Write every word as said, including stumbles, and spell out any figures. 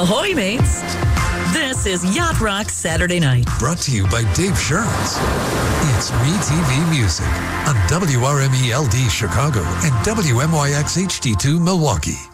Ahoy, mates. This is Yacht Rock Saturday Night. Brought to you by Dave Sherns. It's MeTV Music on W R M E L D Chicago and W M Y X H D two Milwaukee.